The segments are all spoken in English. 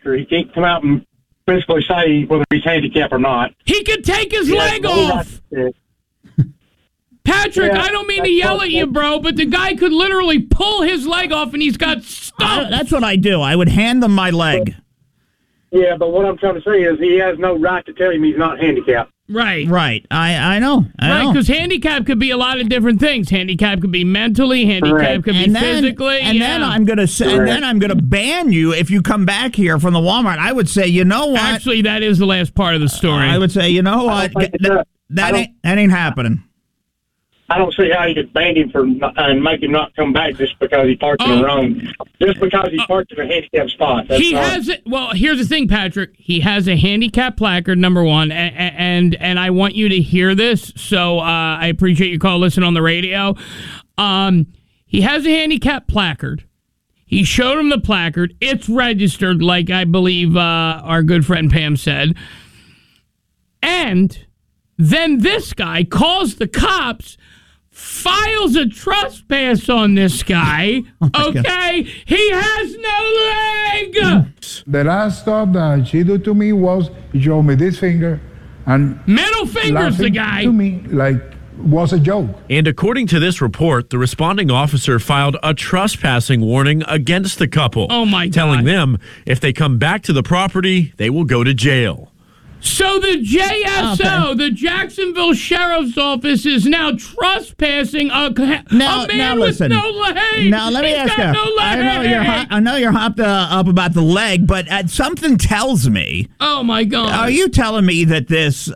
doctor. He can't come out and physically say whether he's handicapped or not. He could take his leg off. Patrick, I don't mean to yell at you, bro, but the guy could literally pull his leg off and he's got stuff. That's what I do. I would hand them my leg. Yeah, but what I'm trying to say is he has no right to tell him he's not handicapped. Right. I know. Right, because handicap could be a lot of different things. Handicap could be mentally. Handicap could be physically. Then I'm gonna say, and then I'm gonna ban you if you come back here from the Walmart. I would say, you know what? Actually, that is the last part of the story. I would say, you know what? That ain't happening. I don't see how you could ban him and make him not come back just because he parked in the wrong. Just because he parked in a handicapped spot. Well, here's the thing, Patrick. He has a handicap placard, number one, and I want you to hear this. So I appreciate your call. Listen on the radio. He has a handicap placard. He showed him the placard. It's registered, like I believe our good friend Pam said. And then this guy calls the cops, files a trespass on this guy, okay? He has no leg! The last thought that she did to me was, he showed me this finger, and middle fingers the guy. To me, like, was a joke. And according to this report, the responding officer filed a trespassing warning against the couple. Oh, my God. Telling them if they come back to the property, they will go to jail. So the JSO, the Jacksonville Sheriff's Office, is now trespassing a man with no leg. Now, let me ask you. No I know you're hopped up about the leg, but something tells me. Oh, my God. Are you telling me that this...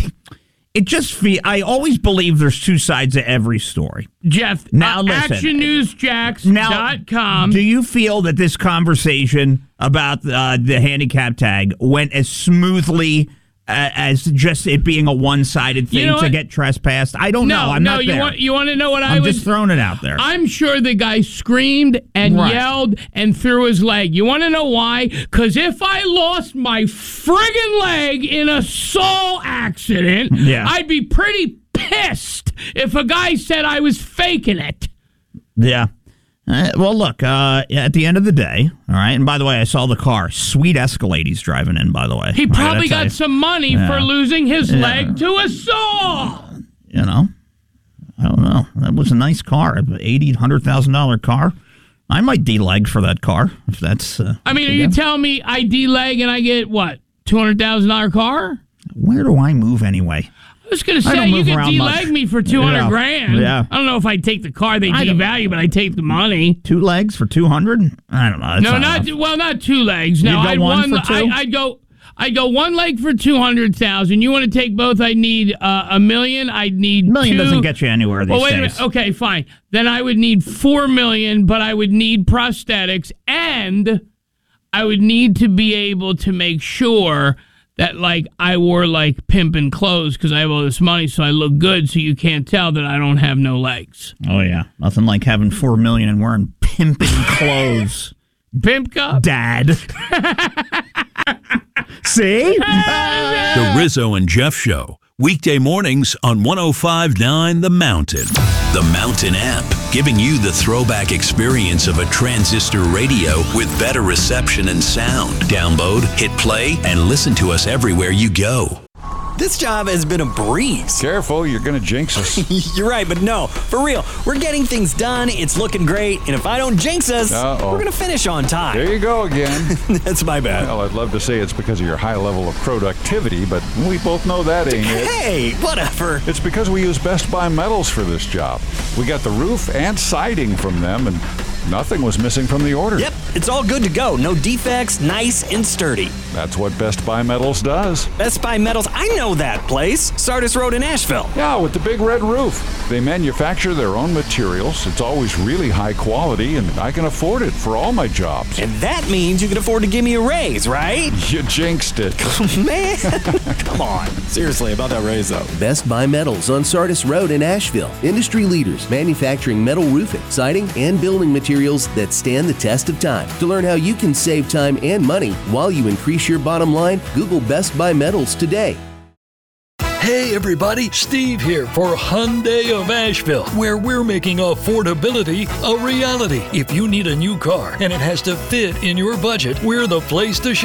I always believe there's two sides to every story. Jeff, now listen. ActionNewsJax.com. Do you feel that this conversation about the handicap tag went as smoothly as just it being a one-sided thing to get trespassed? I don't know. I'm not there. You want to know what I'm just throwing it out there. I'm sure the guy screamed and yelled and threw his leg. You want to know why? Because if I lost my friggin' leg in a Saul accident, I'd be pretty pissed if a guy said I was faking it. Yeah. Well, look, at the end of the day, all right, and by the way, I saw the car. Sweet Escalade he's driving in, by the way. He probably got some money for losing his leg to a saw. You know, I don't know. That was a nice car, an $80,000, $100,000 car. I might D-leg for that car, if that's... I mean, are you telling me I D-leg and I get, what, $200,000 car? Where do I move anyway? I was going to say, you could D-leg me for $200,000. Yeah. I don't know if I'd take the car, they devalue, but I'd take the money. 2 legs for $200? I don't know. Not 2 legs. No, I'd one for 2? I'd go 1 leg for $200,000. You want to take both? I need $1 million. I'd need $1 million doesn't get you anywhere these days. Wait a minute. Okay, fine. Then I would need $4 million, but I would need prosthetics, and I would need to be able to make sure that, like, I wore, like, pimpin' clothes because I have all this money, so I look good, so you can't tell that I don't have no legs. Oh, yeah. Nothing like having $4 million and wearing pimpin' clothes. Pimp cup? Dad. See? The Rizzo and Jeff Show. Weekday mornings on 105.9 The Mountain. The Mountain app, giving you the throwback experience of a transistor radio with better reception and sound. Download, hit play, and listen to us everywhere you go. This job has been a breeze. Careful, you're going to jinx us. You're right, but no, for real. We're getting things done, it's looking great, and if I don't jinx us, we're going to finish on time. There you go again. That's my bad. Well, I'd love to say it's because of your high level of productivity, but we both know that ain't it. Hey, whatever. It's because we use Best Buy Metals for this job. We got the roof and siding from them, and nothing was missing from the order. Yep, it's all good to go. No defects, nice and sturdy. That's what Best Buy Metals does. Best Buy Metals, I know that place. Sardis Road in Asheville. Yeah, with the big red roof. They manufacture their own materials. It's always really high quality, and I can afford it for all my jobs. And that means you can afford to give me a raise, right? You jinxed it. Man, come on. Seriously, about that raise, though. Best Buy Metals on Sardis Road in Asheville. Industry leaders manufacturing metal roofing, siding, and building materials that stand the test of time. To learn how you can save time and money while you increase your bottom line, Google Best Buy Metals today. Hey everybody, Steve here for Hyundai of Asheville, where we're making affordability a reality. If you need a new car and it has to fit in your budget, we're the place to shop.